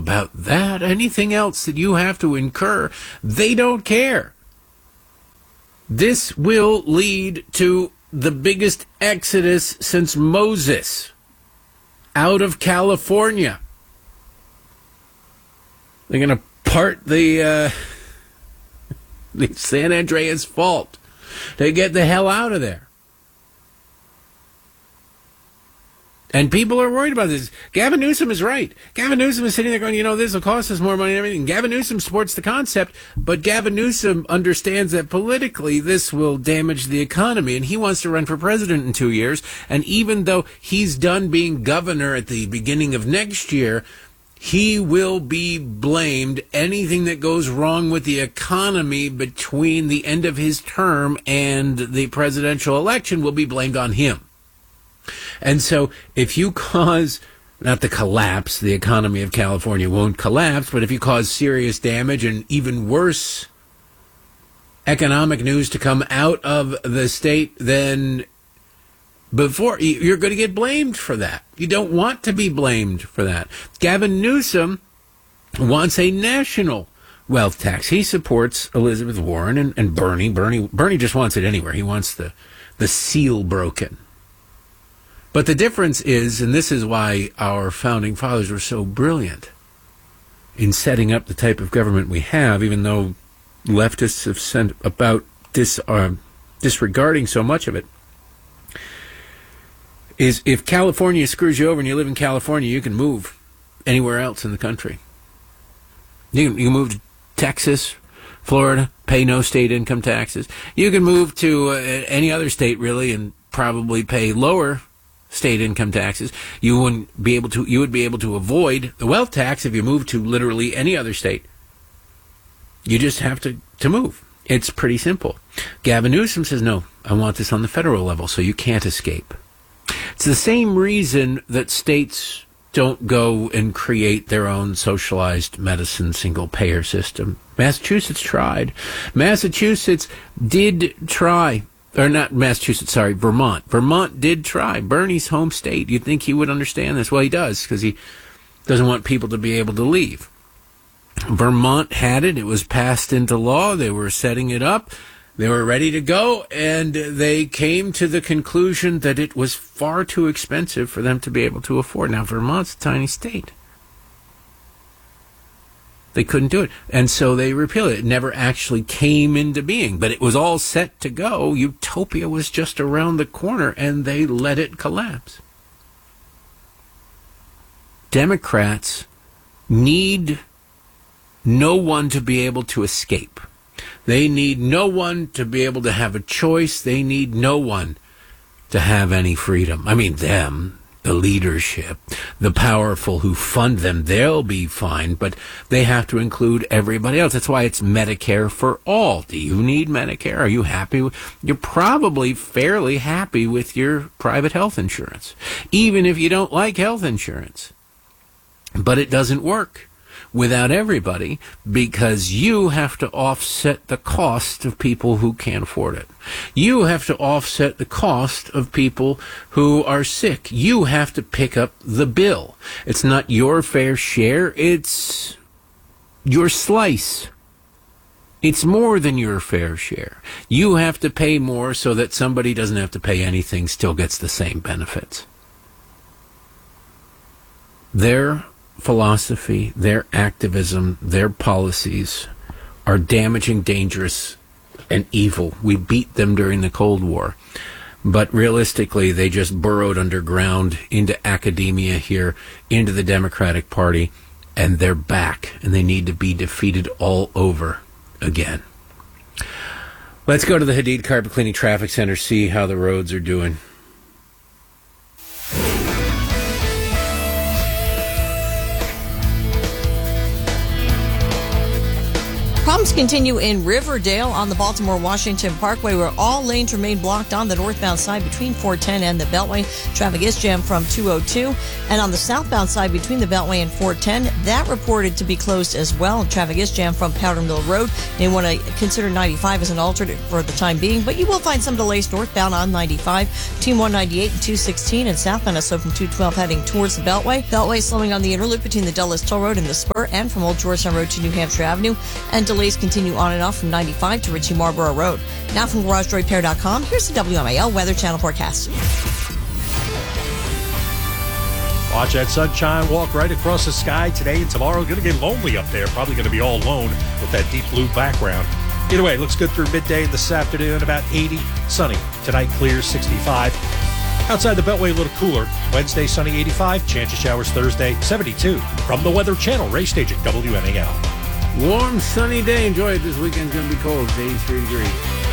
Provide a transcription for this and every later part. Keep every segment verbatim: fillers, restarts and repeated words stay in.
about that. Anything else that you have to incur, they don't care. This will lead to the biggest exodus since Moses out of California. They're going to part the, uh, the San Andreas Fault to get the hell out of there. And people are worried about this. Gavin Newsom is right. Gavin Newsom is sitting there going, you know, this will cost us more money and everything. Gavin Newsom supports the concept, but Gavin Newsom understands that politically this will damage the economy, and he wants to run for president in two years. And even though he's done being governor at the beginning of next year, he will be blamed. Anything that goes wrong with the economy between the end of his term and the presidential election will be blamed on him. And so if you cause, not the collapse, the economy of California won't collapse, but if you cause serious damage and even worse economic news to come out of the state, then before you're going to get blamed for that. You don't want to be blamed for that. Gavin Newsom wants a national wealth tax. He supports Elizabeth Warren and, and Bernie. Bernie Bernie just wants it anywhere. He wants the, the seal broken. But the difference is, and this is why our founding fathers were so brilliant in setting up the type of government we have, even though leftists have sent about dis, uh, disregarding so much of it, is if California screws you over and you live in California, you can move anywhere else in the country. You can, you can move to Texas, Florida, pay no state income taxes. You can move to uh, any other state, really, and probably pay lower state income taxes. You wouldn't be able to, you would be able to avoid the wealth tax if you moved to literally any other state. You just have to, to move. It's pretty simple. Gavin Newsom says, no, I want this on the federal level, so you can't escape. It's the same reason that states don't go and create their own socialized medicine single-payer system. Massachusetts tried. Massachusetts did try. Or not Massachusetts, sorry, Vermont. Vermont did try. Bernie's home state. You'd think he would understand this. Well, he does, because he doesn't want people to be able to leave. Vermont had it. It was passed into law. They were setting it up. They were ready to go, and they came to the conclusion that it was far too expensive for them to be able to afford. Now, Vermont's a tiny state. They couldn't do it, and so they repealed it. It never actually came into being, but it was all set to go. Utopia was just around the corner, and they let it collapse. Democrats need no one to be able to escape. They need no one to be able to have a choice. They need no one to have any freedom. I mean, them, the leadership, the powerful who fund them, they'll be fine, but they have to include everybody else. That's why it's Medicare for all. Do you need Medicare? Are you happy? With, you're probably fairly happy with your private health insurance, even if you don't like health insurance. But it doesn't work without everybody, because you have to offset the cost of people who can't afford it. You have to offset the cost of people who are sick. You have to pick up the bill. It's not your fair share, it's your slice. It's more than your fair share. You have to pay more so that somebody doesn't have to pay anything, still gets the same benefits. Their philosophy, their activism, their policies are damaging, dangerous, and evil. We beat them during the Cold War. But realistically, they just burrowed underground into academia here, into the Democratic Party, and they're back, and they need to be defeated all over again. Let's go to the Hadid Carpet Cleaning Traffic Center, see how the roads are doing. Problems continue in Riverdale on the Baltimore-Washington Parkway, where all lanes remain blocked on the northbound side between four ten and the Beltway. Traffic is jammed from two oh two. And on the southbound side between the Beltway and four ten, that reported to be closed as well. Traffic is jammed from Powder Mill Road. You want to consider ninety-five as an alternate for the time being, but you will find some delays northbound on ninety-five between one ninety-eight and two sixteen, and southbound also from two twelve heading towards the Beltway. Beltway slowing on the inner loop between the Dulles Toll Road and the Spur, and from Old Georgetown Road to New Hampshire Avenue. And delays continue on and off from ninety-five to Ritchie Marlborough Road. Now from Garage Door Repair dot com, here's the W M A L Weather Channel forecast. Watch that sunshine walk right across the sky today and tomorrow. Going to get lonely up there. Probably going to be all alone with that deep blue background. Either way, it looks good through midday this afternoon. About eighty. Sunny. Tonight clear, sixty-five. Outside the Beltway, a little cooler. Wednesday, sunny, eighty-five. Chance of showers Thursday, seventy-two. From the Weather Channel, Ray Stage at W M A L. Warm, sunny day. Enjoy it. This weekend's going to be cold. It's eighty-three degrees.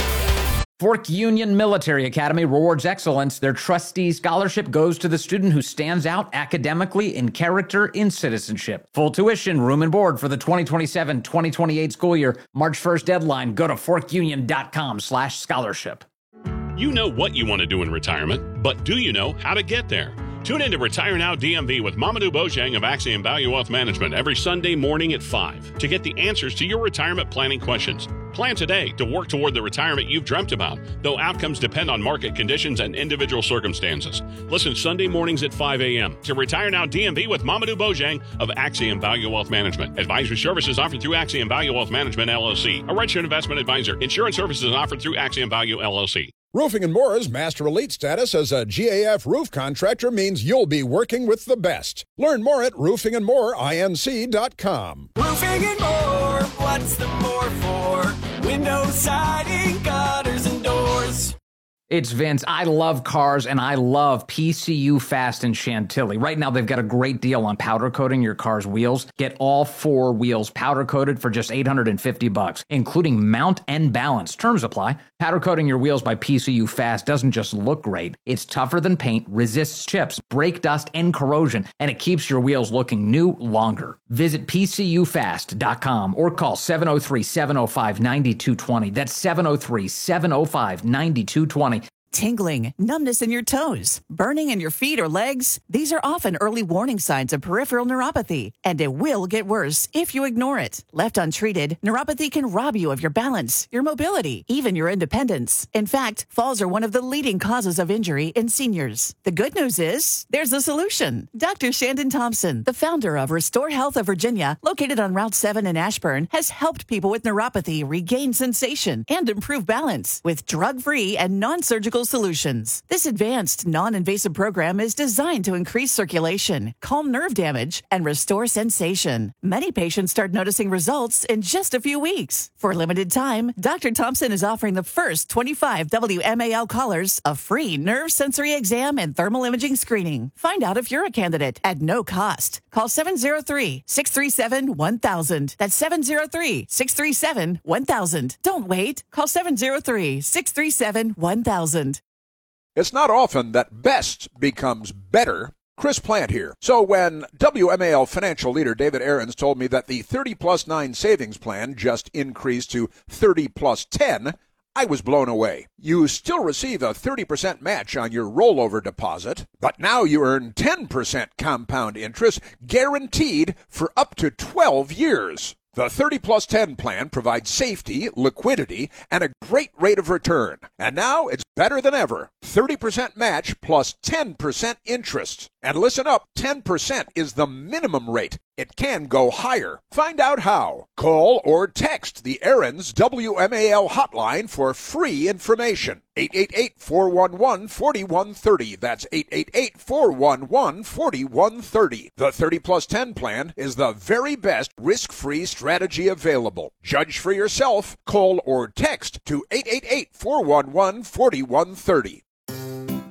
Fork Union Military Academy rewards excellence. Their trustee scholarship goes to the student who stands out academically, in character, in citizenship. Full tuition, room and board for the twenty twenty-seven twenty twenty-eight school year. March first deadline. Go to fork union dot com slash scholarship. You know what you want to do in retirement, but do you know how to get there? Tune in to Retire Now D M V with Mamadou Bojang of Axiom Value Wealth Management every Sunday morning at five to get the answers to your retirement planning questions. Plan today to work toward the retirement you've dreamt about, though outcomes depend on market conditions and individual circumstances. Listen Sunday mornings at five a.m. to Retire Now D M V with Mamadou Bojang of Axiom Value Wealth Management. Advisory services offered through Axiom Value Wealth Management, L L C, a registered investment advisor. Insurance services offered through Axiom Value, L L C. Roofing and More's Master Elite status as a G A F roof contractor means you'll be working with the best. Learn more at roofing and more inc dot com. Roofing and More, what's the more for? Windows, siding, gutters, and doors. It's Vince. I love cars, and I love P C U Fast in Chantilly. Right now, they've got a great deal on powder coating your car's wheels. Get all four wheels powder coated for just eight hundred fifty bucks, including mount and balance. Terms apply. Powder coating your wheels by P C U Fast doesn't just look great. It's tougher than paint, resists chips, brake dust, and corrosion, and it keeps your wheels looking new longer. Visit P C U fast dot com or call seven oh three, seven oh five, nine two two oh. That's seven oh three, seven oh five, nine two two oh. Tingling, numbness in your toes, burning in your feet or legs. These are often early warning signs of peripheral neuropathy, and it will get worse if you ignore it. Left untreated, neuropathy can rob you of your balance, your mobility, even your independence. In fact, falls are one of the leading causes of injury in seniors. The good news is, there's a solution. Doctor Shandon Thompson, the founder of Restore Health of Virginia, located on Route seven in Ashburn, has helped people with neuropathy regain sensation and improve balance with drug-free and non-surgical solutions. This advanced, non-invasive program is designed to increase circulation, calm nerve damage, and restore sensation. Many patients start noticing results in just a few weeks. For a limited time, Doctor Thompson is offering the first twenty-five W M A L callers a free nerve sensory exam and thermal imaging screening. Find out if you're a candidate at no cost. Call seven oh three, six three seven, one thousand. That's seven oh three, six three seven, one thousand. Don't wait. Call seven oh three, six three seven, one thousand. It's not often that best becomes better. Chris Plant here. So when W M A L financial leader David Aarons told me that the thirty plus nine savings plan just increased to thirty plus ten, I was blown away. You still receive a thirty percent match on your rollover deposit, but now you earn ten percent compound interest guaranteed for up to twelve years. The thirty plus ten plan provides safety, liquidity, and a great rate of return. And now it's better than ever. thirty percent match plus ten percent interest. And listen up, ten percent is the minimum rate. It can go higher. Find out how. Call or text the Aarons W M A L hotline for free information. eight eight eight, four one one, four one three zero. That's eight eight eight, four one one, four one three zero. The thirty plus ten plan is the very best risk-free strategy available. Judge for yourself. Call or text to eight eight eight, four one one, four one three zero.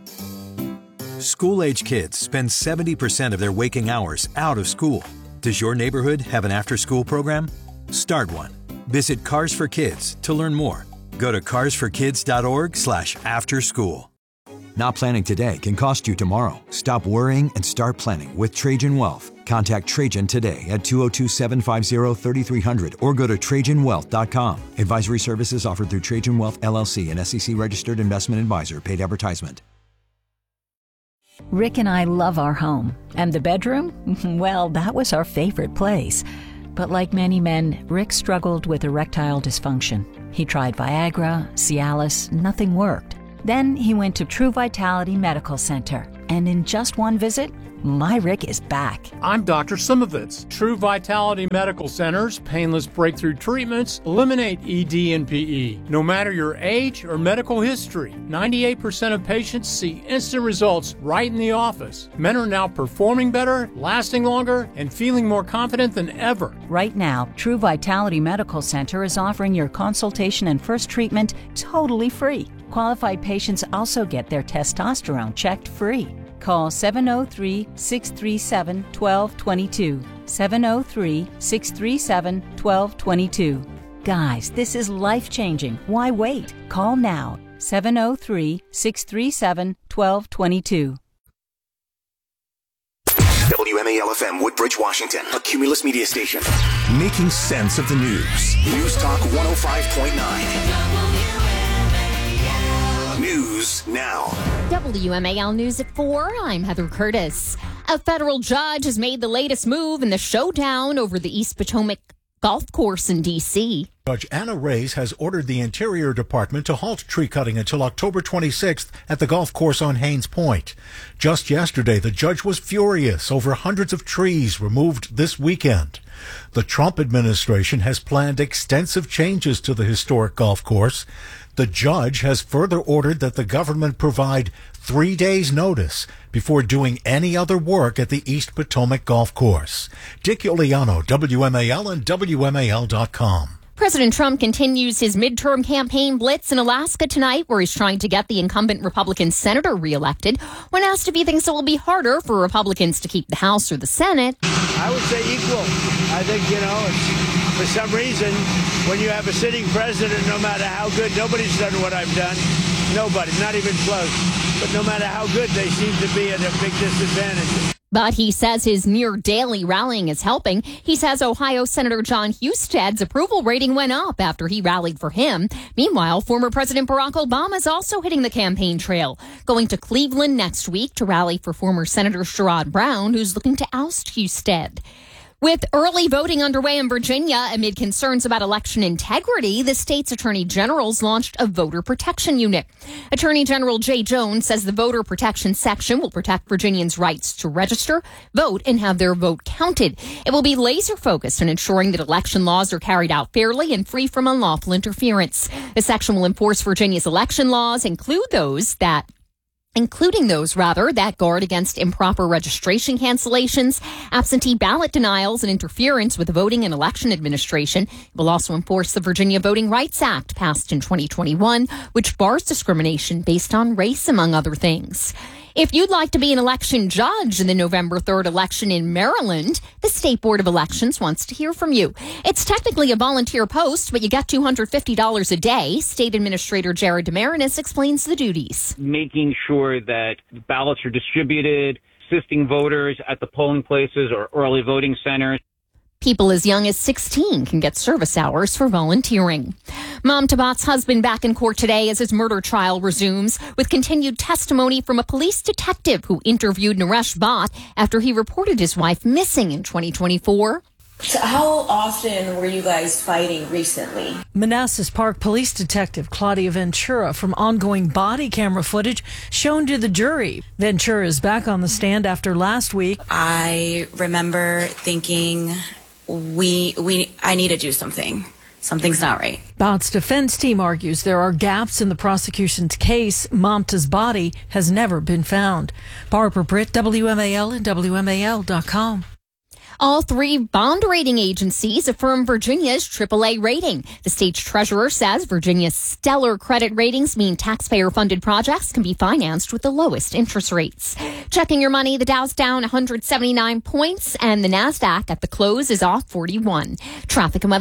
School-age kids spend seventy percent of their waking hours out of school. Does your neighborhood have an after-school program? Start one. Visit Cars for Kids to learn more. Go to cars for kids dot org slash after school. Not planning today can cost you tomorrow. Stop worrying and start planning with Trajan Wealth. Contact Trajan today at two oh two, seven five zero, three three zero zero or go to Trajan Wealth dot com. Advisory services offered through Trajan Wealth, L L C, an S E C-registered investment advisor. Paid advertisement. Rick and I love our home. And the bedroom? Well, that was our favorite place. But like many men, Rick struggled with erectile dysfunction. He tried Viagra, Cialis, nothing worked. Then he went to True Vitality Medical Center. And in just one visit, my Rick is back. I'm Doctor Simovitz. True Vitality Medical Center's painless breakthrough treatments eliminate E D and P E. No matter your age or medical history, ninety-eight percent of patients see instant results right in the office. Men are now performing better, lasting longer, and feeling more confident than ever. Right now, True Vitality Medical Center is offering your consultation and first treatment totally free. Qualified patients also get their testosterone checked free. Call seven oh three, six three seven, one two two two. seven oh three, six three seven, one two two two. Guys, this is life-changing. Why wait? Call now. seven oh three, six three seven, one two two two. W M A L F M, Woodbridge, Washington, a Cumulus media station. Making sense of the news. News Talk one oh five point nine. News now. W M A L News at four. I'm Heather Curtis. A federal judge has made the latest move in the showdown over the East Potomac Golf Course in D C Judge Anna Reyes has ordered the Interior Department to halt tree cutting until October twenty-sixth at the golf course on Haynes Point. Just yesterday, the judge was furious over hundreds of trees removed this weekend. The Trump administration has planned extensive changes to the historic golf course. The judge has further ordered that the government provide three days' notice before doing any other work at the East Potomac Golf Course. Dick Iuliano, W M A L and W M A L dot com. President Trump continues his midterm campaign blitz in Alaska tonight, where he's trying to get the incumbent Republican senator reelected. When asked if he thinks it will be harder for Republicans to keep the House or the Senate, I would say equal. I think, you know, it's, for some reason, when you have a sitting president, no matter how good, nobody's done what I've done. Nobody, not even close. But no matter how good, they seem to be at a big disadvantage. But he says his near-daily rallying is helping. He says Ohio Senator John Husted's approval rating went up after he rallied for him. Meanwhile, former President Barack Obama is also hitting the campaign trail, going to Cleveland next week to rally for former Senator Sherrod Brown, who's looking to oust Husted. With early voting underway in Virginia amid concerns about election integrity, the state's attorney general's launched a voter protection unit. Attorney General Jay Jones says the voter protection section will protect Virginians' rights to register, vote, and have their vote counted. It will be laser focused on ensuring that election laws are carried out fairly and free from unlawful interference. The section will enforce Virginia's election laws, include those that including those, rather, that guard against improper registration cancellations, absentee ballot denials, and interference with the voting and election administration. It will also enforce the Virginia Voting Rights Act, passed in twenty twenty-one, which bars discrimination based on race, among other things. If you'd like to be an election judge in the November third election in Maryland, the State Board of Elections wants to hear from you. It's technically a volunteer post, but you get two hundred fifty dollars a day. State Administrator Jared Demarinis explains the duties. Making sure that ballots are distributed, assisting voters at the polling places or early voting centers. People as young as sixteen can get service hours for volunteering. Mom Tabat's husband back in court today as his murder trial resumes, with continued testimony from a police detective who interviewed Naresh Bhatt after he reported his wife missing in twenty twenty-four. So how often were you guys fighting recently? Manassas Park Police Detective Claudia Ventura from ongoing body camera footage shown to the jury. Ventura is back on the stand after last week. I remember thinking, we, we, I need to do something. Something's not right. Bhatt's defense team argues there are gaps in the prosecution's case. Mamta's body has never been found. Barbara Britt, W M A L and W M A L dot com. All three bond rating agencies affirm Virginia's triple A rating. The state's treasurer says Virginia's stellar credit ratings mean taxpayer-funded projects can be financed with the lowest interest rates. Checking your money, the Dow's down one hundred seventy-nine points, and the NASDAQ at the close is off forty-one. Traffic and weather.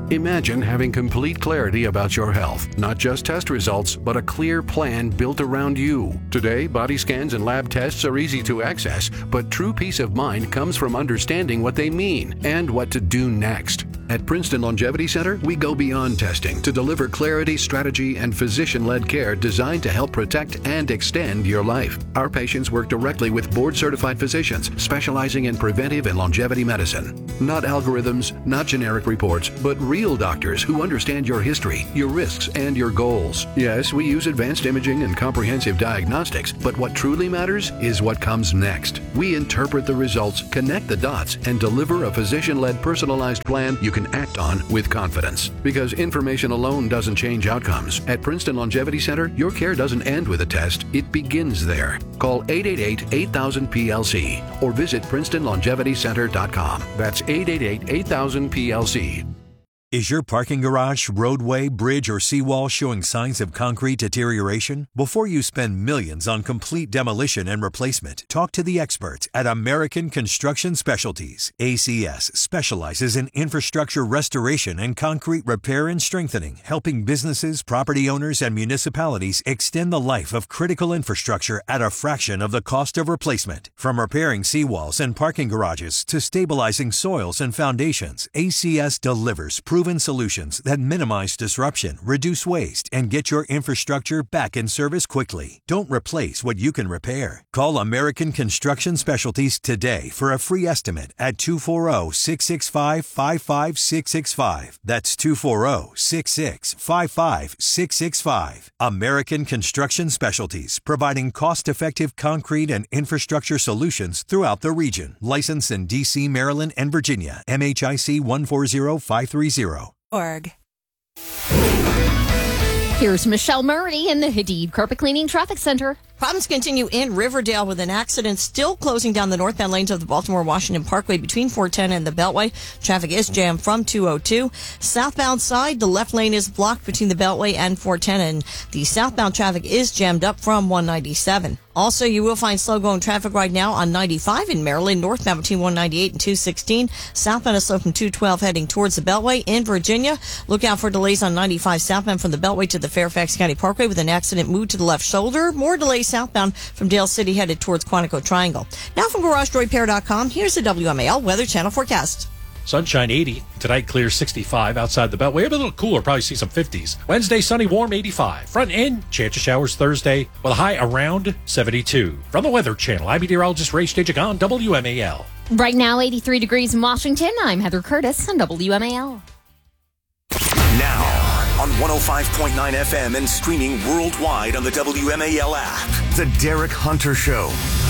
Imagine having complete clarity about your health, not just test results, but a clear plan built around you. Today, body scans and lab tests are easy to access, but true peace of mind comes from understanding what they mean and what to do next. At Princeton Longevity Center, we go beyond testing to deliver clarity, strategy, and physician-led care designed to help protect and extend your life. Our patients work directly with board-certified physicians specializing in preventive and longevity medicine. Not algorithms, not generic reports, but real doctors who understand your history, your risks, and your goals. Yes, we use advanced imaging and comprehensive diagnostics, but what truly matters is what comes next. We interpret the results, connect the dots, and deliver a physician-led personalized plan you can act on with confidence. Because information alone doesn't change outcomes. At Princeton Longevity Center, your care doesn't end with a test, it begins there. Call eight eight eight, eight thousand, P L C or visit princeton longevity center dot com. That's eight eight eight, eight thousand, P L C. Is your parking garage, roadway, bridge, or seawall showing signs of concrete deterioration? Before you spend millions on complete demolition and replacement, talk to the experts at American Construction Specialties. A C S specializes in infrastructure restoration and concrete repair and strengthening, helping businesses, property owners, and municipalities extend the life of critical infrastructure at a fraction of the cost of replacement. From repairing seawalls and parking garages to stabilizing soils and foundations, A C S delivers proven solutions that minimize disruption, reduce waste, and get your infrastructure back in service quickly. Don't replace what you can repair. Call American Construction Specialties today for a free estimate at two four zero, six six five, five five six six five. That's two four zero, six six five five six six five. American Construction Specialties, providing cost-effective concrete and infrastructure solutions throughout the region. Licensed in D C, Maryland, and Virginia. M H I C one four zero five three zero. Org. Here's Michelle Murray in the Hadid Carpet Cleaning Traffic Center. Problems continue in Riverdale with an accident still closing down the northbound lanes of the Baltimore-Washington Parkway between four ten and the Beltway. Traffic is jammed from two oh two. Southbound side, the left lane is blocked between the Beltway and four ten, and the southbound traffic is jammed up from one ninety-seven. Also, you will find slow-going traffic right now on ninety-five in Maryland, northbound between one ninety-eight and two sixteen. Southbound is slow from two twelve heading towards the Beltway. In Virginia, look out for delays on ninety-five southbound from the Beltway to the Fairfax County Parkway with an accident moved to the left shoulder. More delays southbound from Dale City headed towards Quantico Triangle. Now from Garage Door Repair dot com, here's the W M A L Weather Channel forecast. Sunshine eighty. Tonight clear sixty-five outside the Beltway. A little cooler, probably see some fifties. Wednesday sunny, warm eighty-five. Front end, chance of showers Thursday with a high around seventy-two. From the Weather Channel, I'm meteorologist Ray Stagik on W M A L. Right now, eighty-three degrees in Washington. I'm Heather Curtis on W M A L. Now, on one oh five point nine F M and streaming worldwide on the W M A L app, The Derek Hunter Show.